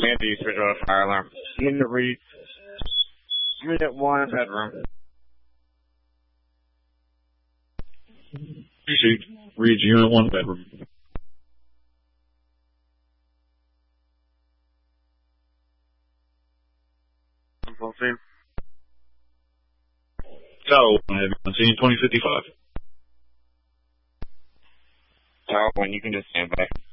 Andy, switch on a fire alarm. Unit read. Unit 1, bedroom. Appreciate. Reads Unit 1, bedroom. Full scene. Tower 1, heavy on scene, 2055. Tower 1, you can just stand by.